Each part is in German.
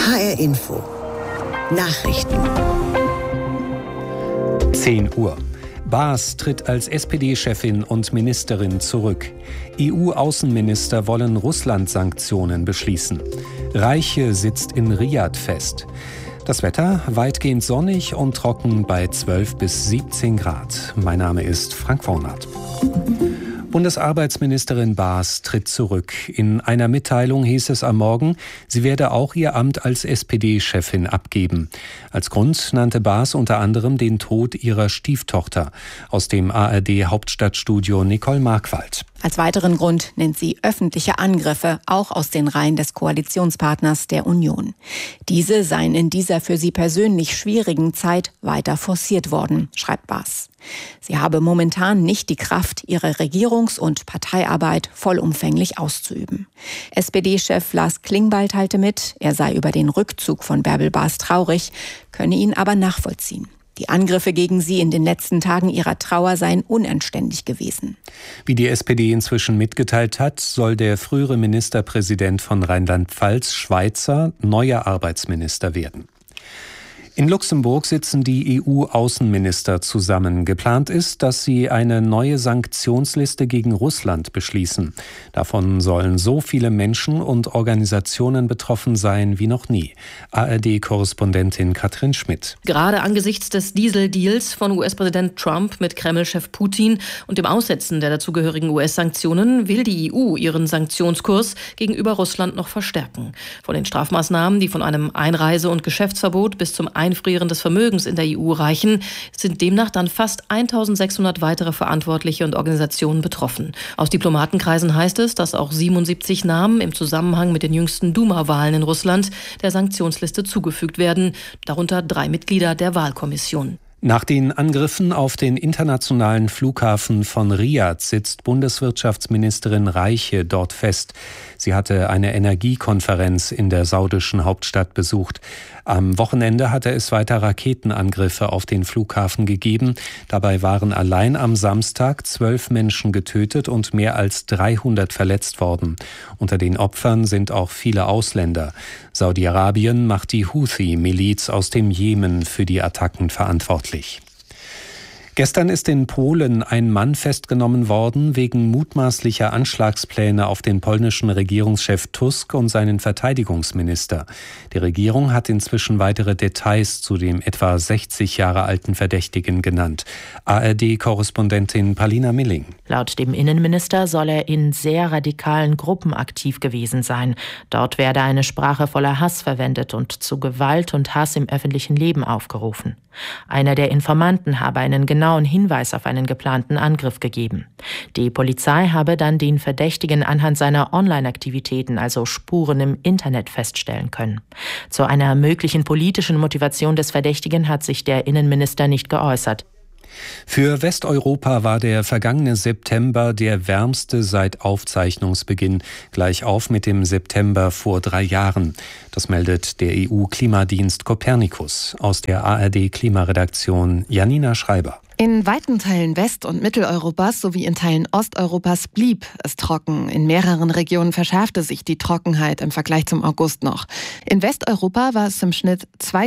HR Info. Nachrichten. 10 Uhr. Baas tritt als SPD-Chefin und Ministerin zurück. EU-Außenminister wollen Russland-Sanktionen beschließen. Reiche sitzt in Riad fest. Das Wetter weitgehend sonnig und trocken bei 12 bis 17 Grad. Mein Name ist Frank Vornat. Bundesarbeitsministerin Baas tritt zurück. In einer Mitteilung hieß es am Morgen, sie werde auch ihr Amt als SPD-Chefin abgeben. Als Grund nannte Baas unter anderem den Tod ihrer Stieftochter. Aus dem ARD-Hauptstadtstudio Nicole Markwald. Als weiteren Grund nennt sie öffentliche Angriffe, auch aus den Reihen des Koalitionspartners der Union. Diese seien in dieser für sie persönlich schwierigen Zeit weiter forciert worden, schreibt Baas. Sie habe momentan nicht die Kraft, ihre Regierungs- und Parteiarbeit vollumfänglich auszuüben. SPD-Chef Lars Klingbeil teilte mit, er sei über den Rückzug von Bärbel Baas traurig, könne ihn aber nachvollziehen. Die Angriffe gegen sie in den letzten Tagen ihrer Trauer seien unanständig gewesen. Wie die SPD inzwischen mitgeteilt hat, soll der frühere Ministerpräsident von Rheinland-Pfalz, Schweizer, neuer Arbeitsminister werden. In Luxemburg sitzen die EU-Außenminister zusammen. Geplant ist, dass sie eine neue Sanktionsliste gegen Russland beschließen. Davon sollen so viele Menschen und Organisationen betroffen sein wie noch nie. ARD-Korrespondentin Katrin Schmidt. Gerade angesichts des Dieseldeals von US-Präsident Trump mit Kreml-Chef Putin und dem Aussetzen der dazugehörigen US-Sanktionen will die EU ihren Sanktionskurs gegenüber Russland noch verstärken. Von den Strafmaßnahmen, die von einem Einreise- und Geschäftsverbot bis zum Einfrieren des Vermögens in der EU reichen, sind demnach dann fast 1600 weitere Verantwortliche und Organisationen betroffen. Aus Diplomatenkreisen heißt es, dass auch 77 Namen im Zusammenhang mit den jüngsten Duma-Wahlen in Russland der Sanktionsliste zugefügt werden, darunter 3 Mitglieder der Wahlkommission. Nach den Angriffen auf den internationalen Flughafen von Riad sitzt Bundeswirtschaftsministerin Reiche dort fest. Sie hatte eine Energiekonferenz in der saudischen Hauptstadt besucht. Am Wochenende hatte es weiter Raketenangriffe auf den Flughafen gegeben. Dabei waren allein am Samstag 12 Menschen getötet und mehr als 300 verletzt worden. Unter den Opfern sind auch viele Ausländer. Saudi-Arabien macht die Houthi-Miliz aus dem Jemen für die Attacken verantwortlich. Gestern ist in Polen ein Mann festgenommen worden wegen mutmaßlicher Anschlagspläne auf den polnischen Regierungschef Tusk und seinen Verteidigungsminister. Die Regierung hat inzwischen weitere Details zu dem etwa 60 Jahre alten Verdächtigen genannt. ARD-Korrespondentin Palina Milling. Laut dem Innenminister soll er in sehr radikalen Gruppen aktiv gewesen sein. Dort werde eine Sprache voller Hass verwendet und zu Gewalt und Hass im öffentlichen Leben aufgerufen. Einer der Informanten habe einen genauen Hinweis auf einen geplanten Angriff gegeben. Die Polizei habe dann den Verdächtigen anhand seiner Online-Aktivitäten, also Spuren im Internet, feststellen können. Zu einer möglichen politischen Motivation des Verdächtigen hat sich der Innenminister nicht geäußert. Für Westeuropa war der vergangene September der wärmste seit Aufzeichnungsbeginn, gleich auf mit dem September vor 3 Jahren. Das meldet der EU-Klimadienst Copernicus. Aus der ARD-Klimaredaktion Janina Schreiber. In weiten Teilen West- und Mitteleuropas sowie in Teilen Osteuropas blieb es trocken. In mehreren Regionen verschärfte sich die Trockenheit im Vergleich zum August noch. In Westeuropa war es im Schnitt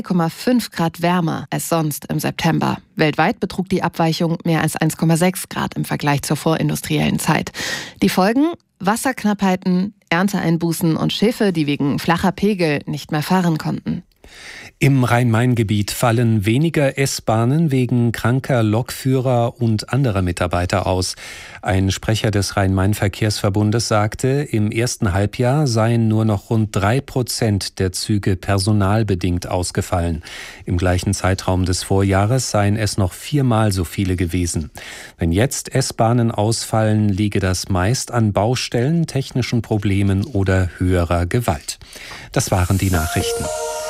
2,5 Grad wärmer als sonst im September. Weltweit betrug die Abweichung mehr als 1,6 Grad im Vergleich zur vorindustriellen Zeit. Die Folgen? Wasserknappheiten, Ernteeinbußen und Schiffe, die wegen flacher Pegel nicht mehr fahren konnten. Im Rhein-Main-Gebiet fallen weniger S-Bahnen wegen kranker Lokführer und anderer Mitarbeiter aus. Ein Sprecher des Rhein-Main-Verkehrsverbundes sagte, im ersten Halbjahr seien nur noch rund 3% der Züge personalbedingt ausgefallen. Im gleichen Zeitraum des Vorjahres seien es noch 4-mal so viele gewesen. Wenn jetzt S-Bahnen ausfallen, liege das meist an Baustellen, technischen Problemen oder höherer Gewalt. Das waren die Nachrichten.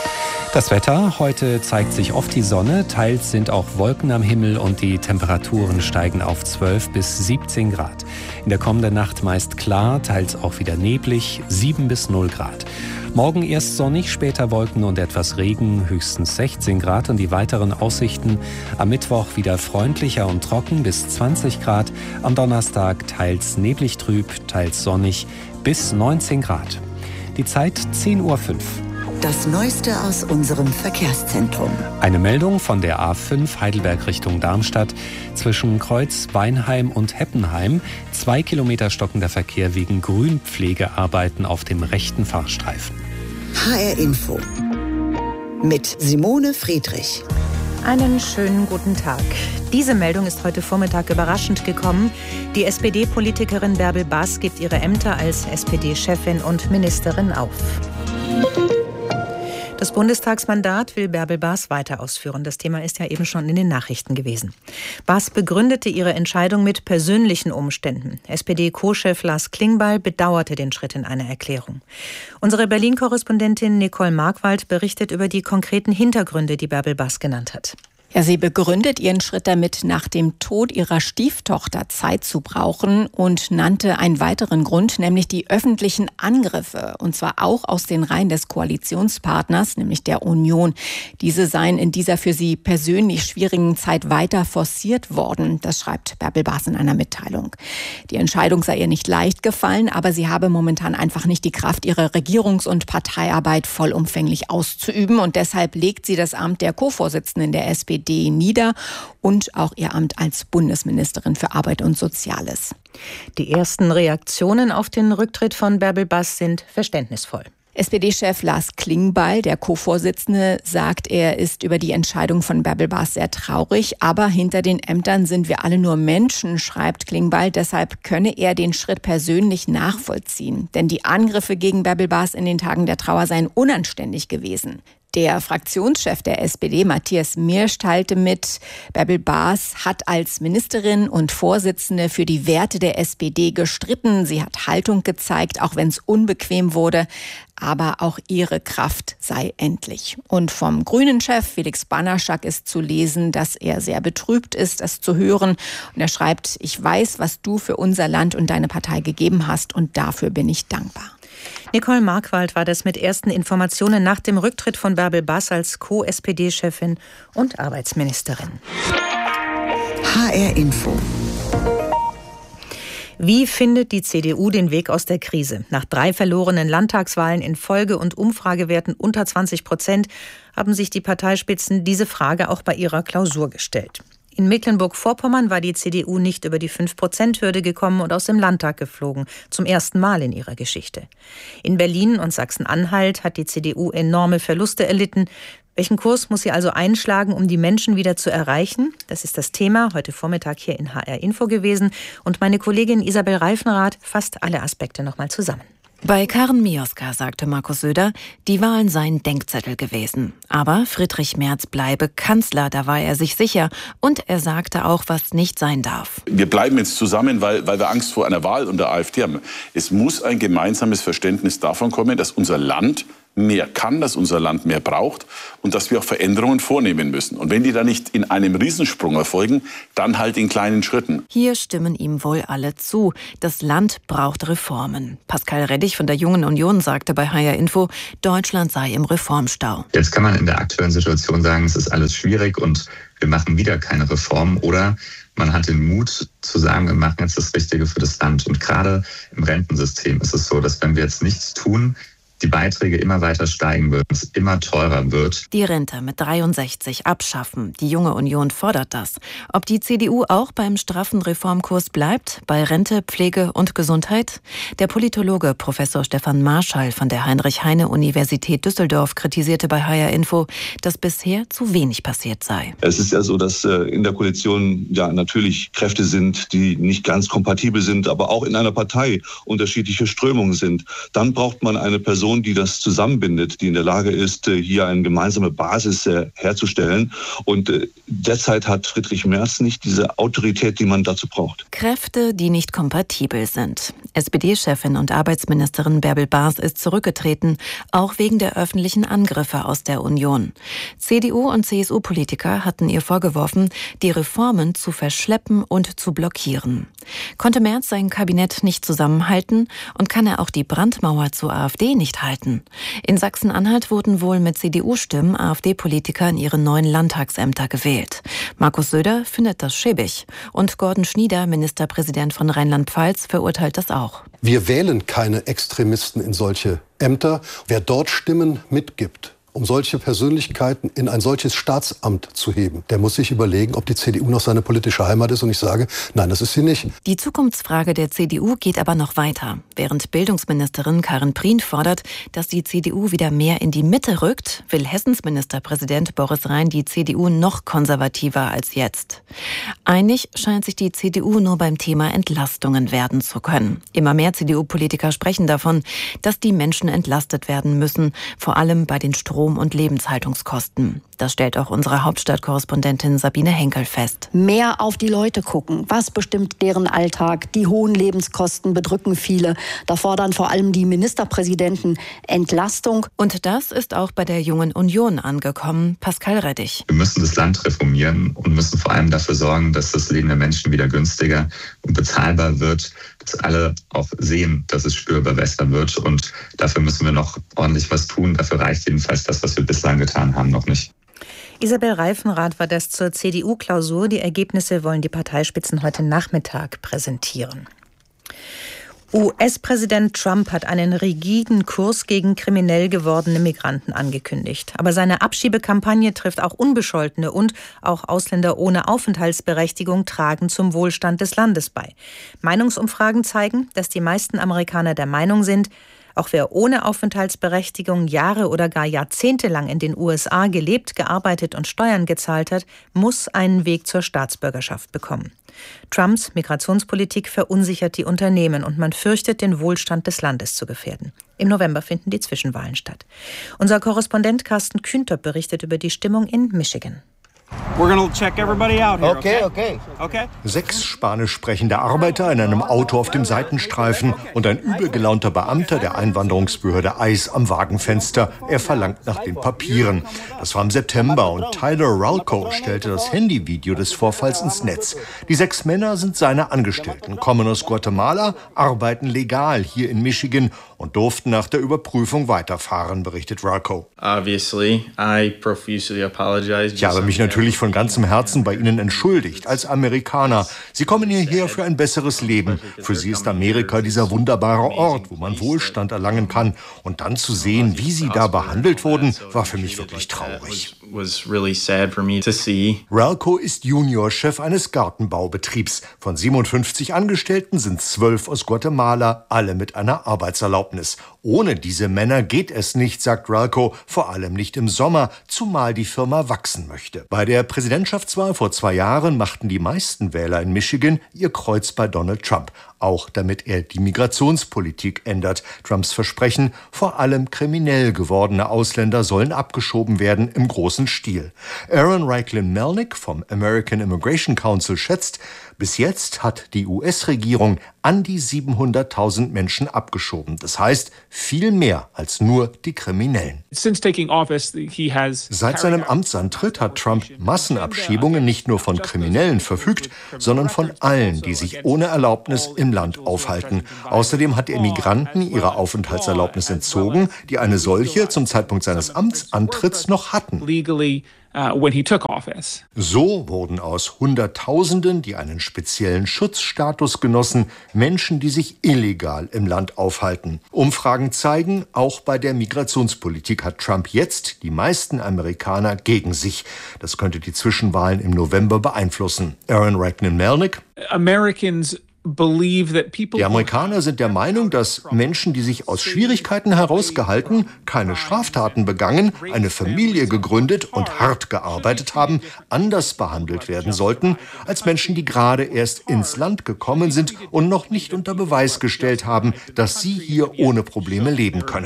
Das Wetter, heute zeigt sich oft die Sonne, teils sind auch Wolken am Himmel und die Temperaturen steigen auf 12 bis 17 Grad. In der kommenden Nacht meist klar, teils auch wieder neblig, 7 bis 0 Grad. Morgen erst sonnig, später Wolken und etwas Regen, höchstens 16 Grad und die weiteren Aussichten. Am Mittwoch wieder freundlicher und trocken bis 20 Grad. Am Donnerstag teils neblig trüb, teils sonnig bis 19 Grad. Die Zeit 10:05 Uhr. Das Neueste aus unserem Verkehrszentrum. Eine Meldung von der A5 Heidelberg Richtung Darmstadt. Zwischen Kreuz, Weinheim und Heppenheim 2 Kilometer stockender Verkehr wegen Grünpflegearbeiten auf dem rechten Fahrstreifen. HR Info mit Simone Friedrich. Einen schönen guten Tag. Diese Meldung ist heute Vormittag überraschend gekommen. Die SPD-Politikerin Bärbel Bas gibt ihre Ämter als SPD-Chefin und Ministerin auf. Das Bundestagsmandat will Bärbel Bas weiter ausführen. Das Thema ist ja eben schon in den Nachrichten gewesen. Bas begründete ihre Entscheidung mit persönlichen Umständen. SPD-Co-Chef Lars Klingbeil bedauerte den Schritt in einer Erklärung. Unsere Berlin-Korrespondentin Nicole Markwald berichtet über die konkreten Hintergründe, die Bärbel Bas genannt hat. Ja, sie begründet ihren Schritt damit, nach dem Tod ihrer Stieftochter Zeit zu brauchen und nannte einen weiteren Grund, nämlich die öffentlichen Angriffe, und zwar auch aus den Reihen des Koalitionspartners, nämlich der Union. Diese seien in dieser für sie persönlich schwierigen Zeit weiter forciert worden, das schreibt Bärbel Bas in einer Mitteilung. Die Entscheidung sei ihr nicht leicht gefallen, aber sie habe momentan einfach nicht die Kraft, ihre Regierungs- und Parteiarbeit vollumfänglich auszuüben, und deshalb legt sie das Amt der Co-Vorsitzenden der SPD nieder und auch ihr Amt als Bundesministerin für Arbeit und Soziales. Die ersten Reaktionen auf den Rücktritt von Bärbel Bas sind verständnisvoll. SPD-Chef Lars Klingbeil, der Co-Vorsitzende, sagt, er ist über die Entscheidung von Bärbel Bas sehr traurig. Aber hinter den Ämtern sind wir alle nur Menschen, schreibt Klingbeil. Deshalb könne er den Schritt persönlich nachvollziehen. Denn die Angriffe gegen Bärbel Bas in den Tagen der Trauer seien unanständig gewesen. Der Fraktionschef der SPD, Matthias Mirsch, teilte mit, Bärbel Bas hat als Ministerin und Vorsitzende für die Werte der SPD gestritten. Sie hat Haltung gezeigt, auch wenn es unbequem wurde. Aber auch ihre Kraft sei endlich. Und vom Grünen-Chef Felix Banaschak ist zu lesen, dass er sehr betrübt ist, das zu hören. Und er schreibt, ich weiß, was du für unser Land und deine Partei gegeben hast, und dafür bin ich dankbar. Nicole Markwald war das mit ersten Informationen nach dem Rücktritt von Bärbel Bas als Co-SPD-Chefin und Arbeitsministerin. HR Info. Wie findet die CDU den Weg aus der Krise? Nach 3 verlorenen Landtagswahlen in Folge und Umfragewerten unter 20% haben sich die Parteispitzen diese Frage auch bei ihrer Klausur gestellt. In Mecklenburg-Vorpommern war die CDU nicht über die 5%-Hürde gekommen und aus dem Landtag geflogen, zum ersten Mal in ihrer Geschichte. In Berlin und Sachsen-Anhalt hat die CDU enorme Verluste erlitten. Welchen Kurs muss sie also einschlagen, um die Menschen wieder zu erreichen? Das ist das Thema heute Vormittag hier in HR Info gewesen. Und meine Kollegin Isabel Reifenrath fasst alle Aspekte nochmal zusammen. Bei Karen Mioska sagte Markus Söder, die Wahlen seien Denkzettel gewesen. Aber Friedrich Merz bleibe Kanzler, da war er sich sicher. Und er sagte auch, was nicht sein darf. Wir bleiben jetzt zusammen, weil wir Angst vor einer Wahl und der AfD haben. Es muss ein gemeinsames Verständnis davon kommen, dass unser Land mehr kann, dass unser Land mehr braucht und dass wir auch Veränderungen vornehmen müssen. Und wenn die dann nicht in einem Riesensprung erfolgen, dann halt in kleinen Schritten. Hier stimmen ihm wohl alle zu. Das Land braucht Reformen. Pascal Reddich von der Jungen Union sagte bei HR Info, Deutschland sei im Reformstau. Jetzt kann man in der aktuellen Situation sagen, es ist alles schwierig und wir machen wieder keine Reform. Oder man hat den Mut zu sagen, wir machen jetzt das Richtige für das Land. Und gerade im Rentensystem ist es so, dass wenn wir jetzt nichts tun, die Beiträge immer weiter steigen würden, es immer teurer wird. Die Rente mit 63 abschaffen. Die Junge Union fordert das. Ob die CDU auch beim straffen Reformkurs bleibt, bei Rente, Pflege und Gesundheit? Der Politologe Professor Stefan Marschall von der Heinrich-Heine-Universität Düsseldorf kritisierte bei HR Info, dass bisher zu wenig passiert sei. Es ist ja so, dass in der Koalition ja natürlich Kräfte sind, die nicht ganz kompatibel sind, aber auch in einer Partei unterschiedliche Strömungen sind. Dann braucht man eine Person, die das zusammenbindet, die in der Lage ist, hier eine gemeinsame Basis herzustellen. Und derzeit hat Friedrich Merz nicht diese Autorität, die man dazu braucht. Kräfte, die nicht kompatibel sind. SPD-Chefin und Arbeitsministerin Bärbel Bas ist zurückgetreten, auch wegen der öffentlichen Angriffe aus der Union. CDU- und CSU-Politiker hatten ihr vorgeworfen, die Reformen zu verschleppen und zu blockieren. Konnte Merz sein Kabinett nicht zusammenhalten und kann er auch die Brandmauer zur AfD nicht halten? In Sachsen-Anhalt wurden wohl mit CDU-Stimmen AfD-Politiker in ihre neuen Landtagsämter gewählt. Markus Söder findet das schäbig und Gordon Schnieder, Ministerpräsident von Rheinland-Pfalz, verurteilt das auch. Wir wählen keine Extremisten in solche Ämter. Wer dort Stimmen mitgibt, um solche Persönlichkeiten in ein solches Staatsamt zu heben, der muss sich überlegen, ob die CDU noch seine politische Heimat ist. Und ich sage, nein, das ist sie nicht. Die Zukunftsfrage der CDU geht aber noch weiter. Während Bildungsministerin Karin Prien fordert, dass die CDU wieder mehr in die Mitte rückt, will Hessens Ministerpräsident Boris Rhein die CDU noch konservativer als jetzt. Einig scheint sich die CDU nur beim Thema Entlastungen werden zu können. Immer mehr CDU-Politiker sprechen davon, dass die Menschen entlastet werden müssen, vor allem bei den Strom- und Lebenshaltungskosten. Das stellt auch unsere Hauptstadtkorrespondentin Sabine Henkel fest. Mehr auf die Leute gucken. Was bestimmt deren Alltag? Die hohen Lebenskosten bedrücken viele. Da fordern vor allem die Ministerpräsidenten Entlastung. Und das ist auch bei der Jungen Union angekommen. Pascal Rettich. Wir müssen das Land reformieren und müssen vor allem dafür sorgen, dass das Leben der Menschen wieder günstiger und bezahlbar wird, dass alle auch sehen, dass es spürbar besser wird. Und dafür müssen wir noch ordentlich was tun. Dafür reicht jedenfalls das, was wir bislang getan haben, noch nicht. Isabel Reifenrath war das zur CDU-Klausur. Die Ergebnisse wollen die Parteispitzen heute Nachmittag präsentieren. US-Präsident Trump hat einen rigiden Kurs gegen kriminell gewordene Migranten angekündigt. Aber seine Abschiebekampagne trifft auch Unbescholtene und auch Ausländer ohne Aufenthaltsberechtigung tragen zum Wohlstand des Landes bei. Meinungsumfragen zeigen, dass die meisten Amerikaner der Meinung sind, auch wer ohne Aufenthaltsberechtigung Jahre oder gar Jahrzehnte lang in den USA gelebt, gearbeitet und Steuern gezahlt hat, muss einen Weg zur Staatsbürgerschaft bekommen. Trumps Migrationspolitik verunsichert die Unternehmen und man fürchtet, den Wohlstand des Landes zu gefährden. Im November finden die Zwischenwahlen statt. Unser Korrespondent Carsten Kühnter berichtet über die Stimmung in Michigan. We're gonna check everybody out here, okay? 6 spanisch sprechende Arbeiter in einem Auto auf dem Seitenstreifen und ein übel gelaunter Beamter der Einwanderungsbehörde ICE am Wagenfenster. Er verlangt nach den Papieren. Das war im September und Tyler Ralco stellte das Handyvideo des Vorfalls ins Netz. Die 6 Männer sind seine Angestellten, kommen aus Guatemala, arbeiten legal hier in Michigan und durften nach der Überprüfung weiterfahren, berichtet Ralco. Ich habe mich natürlich von ganzem Herzen bei Ihnen entschuldigt, als Amerikaner. Sie kommen hierher für ein besseres Leben. Für Sie ist Amerika dieser wunderbare Ort, wo man Wohlstand erlangen kann. Und dann zu sehen, wie Sie da behandelt wurden, war für mich wirklich traurig. Ralco ist Juniorchef eines Gartenbaubetriebs. Von 57 Angestellten sind 12 aus Guatemala, alle mit einer Arbeitserlaubnis. Ohne diese Männer geht es nicht, sagt Ralco, vor allem nicht im Sommer, zumal die Firma wachsen möchte. Bei der Präsidentschaftswahl vor 2 Jahren machten die meisten Wähler in Michigan ihr Kreuz bei Donald Trump, auch damit er die Migrationspolitik ändert. Trumps Versprechen, vor allem kriminell gewordene Ausländer sollen abgeschoben werden im großen Stil. Aaron Reichlin-Melnick vom American Immigration Council schätzt, bis jetzt hat die US-Regierung an die 700.000 Menschen abgeschoben. Das heißt, viel mehr als nur die Kriminellen. Seit seinem Amtsantritt hat Trump Massenabschiebungen nicht nur von Kriminellen verfügt, sondern von allen, die sich ohne Erlaubnis im Land aufhalten. Außerdem hat er Migranten ihre Aufenthaltserlaubnis entzogen, die eine solche zum Zeitpunkt seines Amtsantritts noch hatten. So wurden aus Hunderttausenden, die einen speziellen Schutzstatus genossen, Menschen, die sich illegal im Land aufhalten. Umfragen zeigen, auch bei der Migrationspolitik hat Trump jetzt die meisten Amerikaner gegen sich. Das könnte die Zwischenwahlen im November beeinflussen. Aaron Reichlin-Melnick. Die Amerikaner sind der Meinung, dass Menschen, die sich aus Schwierigkeiten herausgehalten, keine Straftaten begangen, eine Familie gegründet und hart gearbeitet haben, anders behandelt werden sollten, als Menschen, die gerade erst ins Land gekommen sind und noch nicht unter Beweis gestellt haben, dass sie hier ohne Probleme leben können.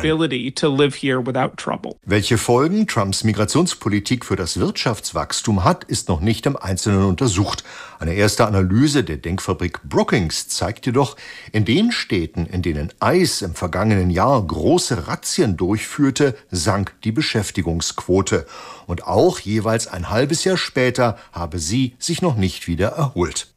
Welche Folgen Trumps Migrationspolitik für das Wirtschaftswachstum hat, ist noch nicht im Einzelnen untersucht. Eine erste Analyse der Denkfabrik Brookings zeigt jedoch, in den Städten, in denen ICE im vergangenen Jahr große Razzien durchführte, sank die Beschäftigungsquote. Und auch jeweils ein halbes Jahr später habe sie sich noch nicht wieder erholt.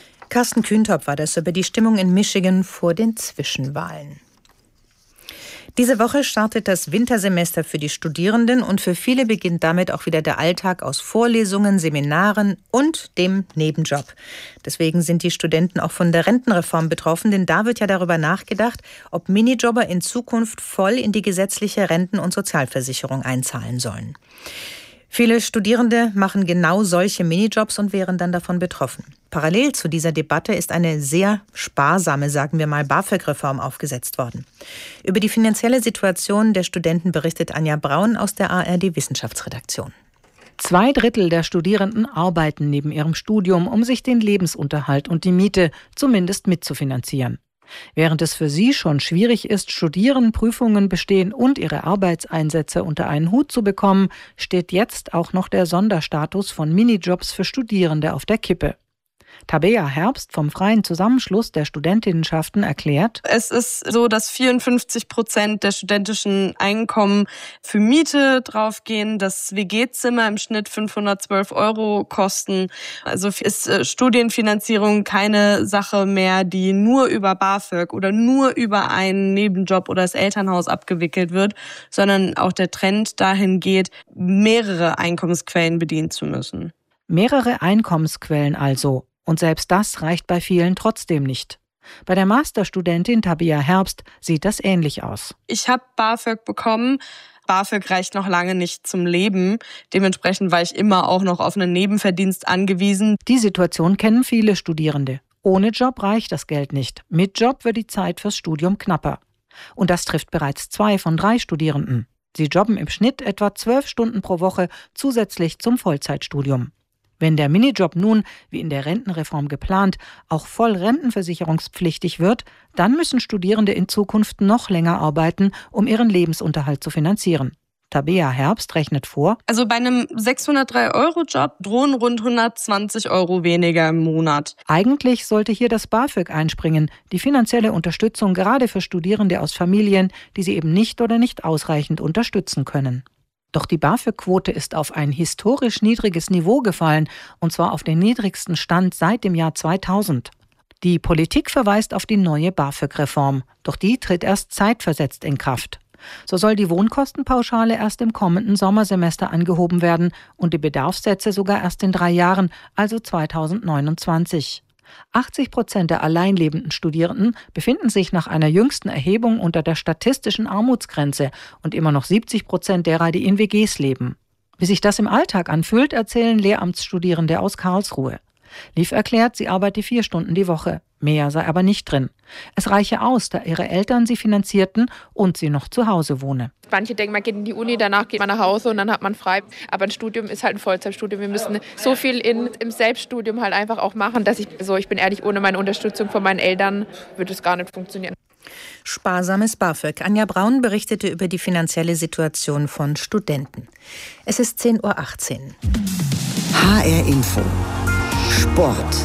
Carsten Kühntop war das über die Stimmung in Michigan vor den Zwischenwahlen. Diese Woche startet das Wintersemester für die Studierenden und für viele beginnt damit auch wieder der Alltag aus Vorlesungen, Seminaren und dem Nebenjob. Deswegen sind die Studenten auch von der Rentenreform betroffen, denn da wird ja darüber nachgedacht, ob Minijobber in Zukunft voll in die gesetzliche Renten- und Sozialversicherung einzahlen sollen. Viele Studierende machen genau solche Minijobs und wären dann davon betroffen. Parallel zu dieser Debatte ist eine sehr sparsame, sagen wir mal, BAföG-Reform aufgesetzt worden. Über die finanzielle Situation der Studenten berichtet Anja Braun aus der ARD-Wissenschaftsredaktion. 2/3 der Studierenden arbeiten neben ihrem Studium, um sich den Lebensunterhalt und die Miete zumindest mitzufinanzieren. Während es für sie schon schwierig ist, studieren, Prüfungen bestehen und ihre Arbeitseinsätze unter einen Hut zu bekommen, steht jetzt auch noch der Sonderstatus von Minijobs für Studierende auf der Kippe. Tabea Herbst vom Freien Zusammenschluss der Studentinnenschaften erklärt: Es ist so, dass 54% der studentischen Einkommen für Miete draufgehen, dass WG-Zimmer im Schnitt 512 € kosten. Also ist Studienfinanzierung keine Sache mehr, die nur über BAföG oder nur über einen Nebenjob oder das Elternhaus abgewickelt wird, sondern auch der Trend dahin geht, mehrere Einkommensquellen bedienen zu müssen. Mehrere Einkommensquellen also. Und selbst das reicht bei vielen trotzdem nicht. Bei der Masterstudentin Tabea Herbst sieht das ähnlich aus. Ich habe BAföG bekommen. BAföG reicht noch lange nicht zum Leben. Dementsprechend war ich immer auch noch auf einen Nebenverdienst angewiesen. Die Situation kennen viele Studierende. Ohne Job reicht das Geld nicht. Mit Job wird die Zeit fürs Studium knapper. Und das trifft bereits 2 von 3 Studierenden. Sie jobben im Schnitt etwa 12 Stunden pro Woche zusätzlich zum Vollzeitstudium. Wenn der Minijob nun, wie in der Rentenreform geplant, auch voll rentenversicherungspflichtig wird, dann müssen Studierende in Zukunft noch länger arbeiten, um ihren Lebensunterhalt zu finanzieren. Tabea Herbst rechnet vor: Also bei einem 603-€ drohen rund 120 € weniger im Monat. Eigentlich sollte hier das BAföG einspringen, die finanzielle Unterstützung gerade für Studierende aus Familien, die sie eben nicht oder nicht ausreichend unterstützen können. Doch die BAföG-Quote ist auf ein historisch niedriges Niveau gefallen, und zwar auf den niedrigsten Stand seit dem Jahr 2000. Die Politik verweist auf die neue BAföG-Reform, doch die tritt erst zeitversetzt in Kraft. So soll die Wohnkostenpauschale erst im kommenden Sommersemester angehoben werden und die Bedarfssätze sogar erst in 3 Jahren, also 2029. 80% der alleinlebenden Studierenden befinden sich nach einer jüngsten Erhebung unter der statistischen Armutsgrenze und immer noch 70% derer, die in WGs leben. Wie sich das im Alltag anfühlt, erzählen Lehramtsstudierende aus Karlsruhe. Liv erklärt, sie arbeite 4 Stunden die Woche. Mehr sei aber nicht drin. Es reiche aus, da ihre Eltern sie finanzierten und sie noch zu Hause wohne. Manche denken, man geht in die Uni, danach geht man nach Hause und dann hat man frei. Aber ein Studium ist halt ein Vollzeitstudium. Wir müssen so viel im Selbststudium halt einfach auch machen, dass ich bin ehrlich, ohne meine Unterstützung von meinen Eltern würde es gar nicht funktionieren. Sparsames BAföG. Anja Braun berichtete über die finanzielle Situation von Studenten. Es ist 10:18 Uhr. HR Info. Sport.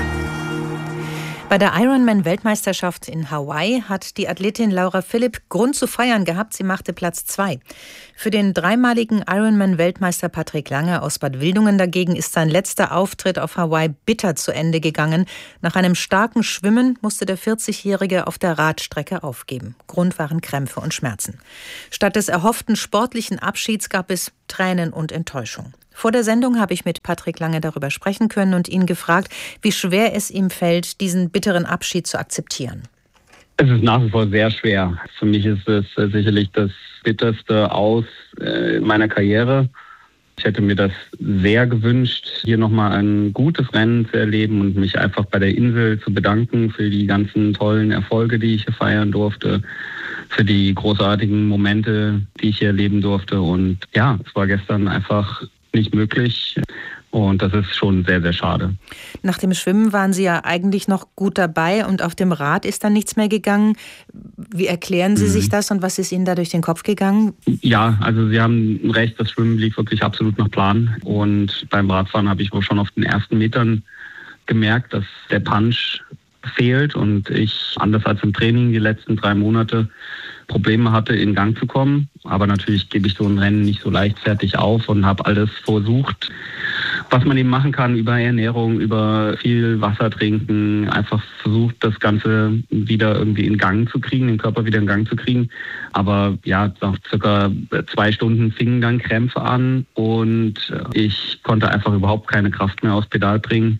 Bei der Ironman-Weltmeisterschaft in Hawaii hat die Athletin Laura Philipp Grund zu feiern gehabt. Sie machte Platz 2. Für den dreimaligen Ironman-Weltmeister Patrick Lange aus Bad Wildungen dagegen ist sein letzter Auftritt auf Hawaii bitter zu Ende gegangen. Nach einem starken Schwimmen musste der 40-Jährige auf der Radstrecke aufgeben. Grund waren Krämpfe und Schmerzen. Statt des erhofften sportlichen Abschieds gab es Tränen und Enttäuschung. Vor der Sendung habe ich mit Patrick Lange darüber sprechen können und ihn gefragt, wie schwer es ihm fällt, diesen bitteren Abschied zu akzeptieren. Es ist nach wie vor sehr schwer. Für mich ist es sicherlich das bitterste Aus meiner Karriere. Ich hätte mir das sehr gewünscht, hier nochmal ein gutes Rennen zu erleben und mich einfach bei der Insel zu bedanken für die ganzen tollen Erfolge, die ich hier feiern durfte, für die großartigen Momente, die ich hier erleben durfte. Und ja, es war gestern einfach nicht möglich und das ist schon sehr, sehr schade. Nach dem Schwimmen waren Sie ja eigentlich noch gut dabei und auf dem Rad ist dann nichts mehr gegangen. Wie erklären Sie sich das und was ist Ihnen da durch den Kopf gegangen? Ja, also Sie haben recht, das Schwimmen lief wirklich absolut nach Plan und beim Radfahren habe ich wohl schon auf den ersten Metern gemerkt, dass der Punch fehlt und ich, anders als im Training die letzten 3 Monate, Probleme hatte, in Gang zu kommen. Aber natürlich gebe ich so ein Rennen nicht so leichtfertig auf und habe alles versucht. was man eben machen kann über Ernährung, über viel Wasser trinken, einfach versucht, das Ganze wieder irgendwie in Gang zu kriegen, den Körper wieder in Gang zu kriegen. Aber ja, nach circa 2 Stunden fingen dann Krämpfe an und ich konnte einfach überhaupt keine Kraft mehr aufs Pedal bringen.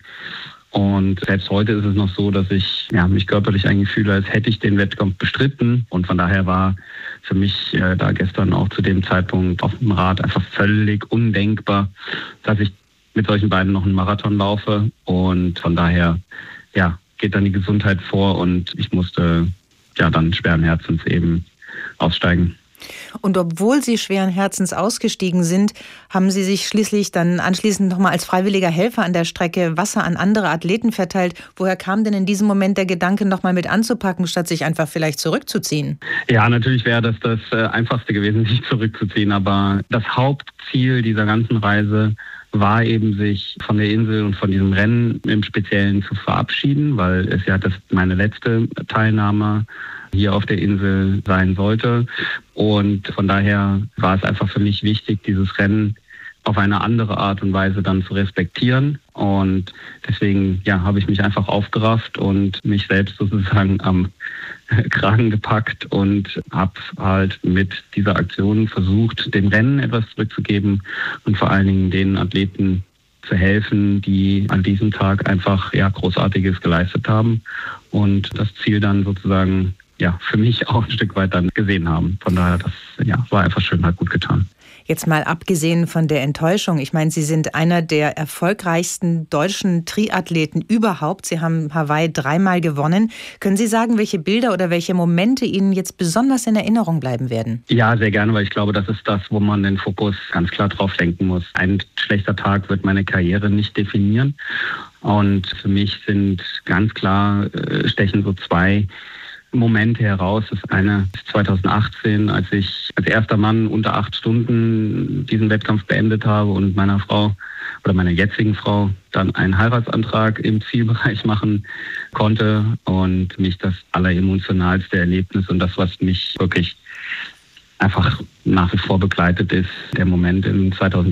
Und selbst heute ist es noch so, dass ich mich körperlich eigentlich fühle, als hätte ich den Wettkampf bestritten. Und von daher war für mich da gestern auch zu dem Zeitpunkt auf dem Rad einfach völlig undenkbar, dass ich mit solchen beiden noch einen Marathon laufe. Und von daher geht dann die Gesundheit vor und ich musste dann schweren Herzens eben aussteigen. Und obwohl Sie schweren Herzens ausgestiegen sind, haben Sie sich schließlich dann anschließend nochmal als freiwilliger Helfer an der Strecke Wasser an andere Athleten verteilt. Woher kam denn in diesem Moment der Gedanke, nochmal mit anzupacken, statt sich einfach vielleicht zurückzuziehen? Ja, natürlich wäre das Einfachste gewesen, sich zurückzuziehen. Aber das Hauptziel dieser ganzen Reise war eben, sich von der Insel und von diesem Rennen im Speziellen zu verabschieden, weil es ja meine letzte Teilnahme hier auf der Insel sein sollte. Und von daher war es einfach für mich wichtig, dieses Rennen auf eine andere Art und Weise dann zu respektieren. Und deswegen habe ich mich einfach aufgerafft und mich selbst sozusagen am Kragen gepackt und habe halt mit dieser Aktion versucht, dem Rennen etwas zurückzugeben und vor allen Dingen den Athleten zu helfen, die an diesem Tag einfach Großartiges geleistet haben und das Ziel dann sozusagen für mich auch ein Stück weit dann gesehen haben. Von daher, das war einfach schön, hat gut getan. Jetzt mal abgesehen von der Enttäuschung, ich meine, Sie sind einer der erfolgreichsten deutschen Triathleten überhaupt. Sie haben Hawaii 3-mal gewonnen. Können Sie sagen, welche Bilder oder welche Momente Ihnen jetzt besonders in Erinnerung bleiben werden? Ja, sehr gerne, weil ich glaube, das ist das, wo man den Fokus ganz klar drauf lenken muss. Ein schlechter Tag wird meine Karriere nicht definieren. Und für mich sind ganz klar, stechen so 2 Momente heraus. Das eine ist 2018, als ich als erster Mann unter 8 Stunden diesen Wettkampf beendet habe und meiner Frau oder meiner jetzigen Frau dann einen Heiratsantrag im Zielbereich machen konnte und mich das alleremotionalste Erlebnis und das, was mich wirklich einfach nach wie vor begleitet, ist der Moment in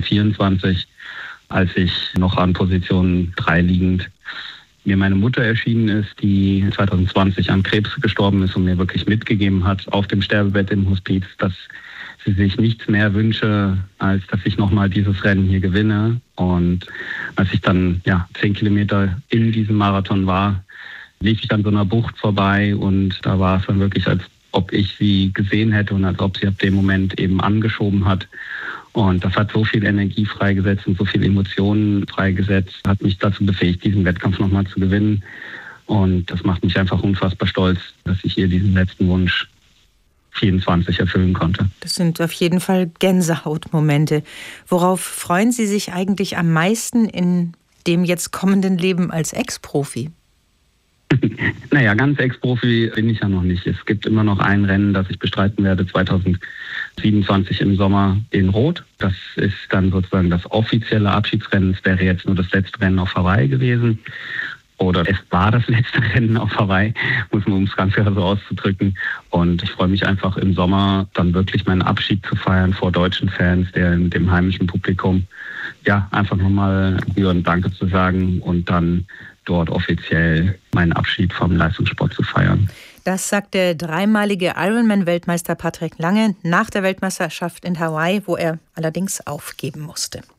2024, als ich noch an Position 3 liegend mir meine Mutter erschienen ist, die 2020 an Krebs gestorben ist und mir wirklich mitgegeben hat auf dem Sterbebett im Hospiz, dass sie sich nichts mehr wünsche, als dass ich nochmal dieses Rennen hier gewinne. Und als ich dann 10 Kilometer in diesem Marathon war, lief ich an so einer Bucht vorbei und da war es dann wirklich, als ob ich sie gesehen hätte und als ob sie ab dem Moment eben angeschoben hat. Und das hat so viel Energie freigesetzt und so viel Emotionen freigesetzt, hat mich dazu befähigt, diesen Wettkampf nochmal zu gewinnen. Und das macht mich einfach unfassbar stolz, dass ich hier diesen letzten Wunsch 24 erfüllen konnte. Das sind auf jeden Fall Gänsehautmomente. Worauf freuen Sie sich eigentlich am meisten in dem jetzt kommenden Leben als Ex-Profi? Naja, ganz Ex-Profi bin ich ja noch nicht. Es gibt immer noch ein Rennen, das ich bestreiten werde, 2027 im Sommer in Rot. Das ist dann sozusagen das offizielle Abschiedsrennen. Es wäre jetzt nur das letzte Rennen auf Hawaii gewesen. Oder es war das letzte Rennen auf Hawaii, um es ganz klar so auszudrücken. Und ich freue mich einfach im Sommer dann wirklich meinen Abschied zu feiern vor deutschen Fans, dem heimischen Publikum. Einfach nochmal gebührend Danke zu sagen und dann dort offiziell meinen Abschied vom Leistungssport zu feiern. Das sagt der 3-malige Ironman-Weltmeister Patrick Lange nach der Weltmeisterschaft in Hawaii, wo er allerdings aufgeben musste.